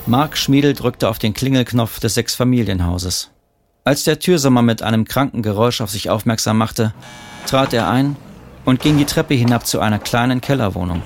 Mark Schmiedl drückte auf den Klingelknopf des Sechsfamilienhauses. Als der Türsommer mit einem kranken Geräusch auf sich aufmerksam machte, trat er ein und ging die Treppe hinab zu einer kleinen Kellerwohnung.